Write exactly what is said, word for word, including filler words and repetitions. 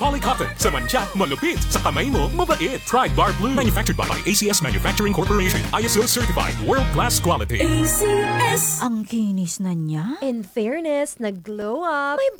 Polycotton. Sa mantsa, malupit. Sa kamay mo, mabait. Pride Bar Blue. Manufactured by A C S Manufacturing Corporation. I S O certified. World-class quality. A C S. Ang kinis na niya. In fairness, nag-glow up. May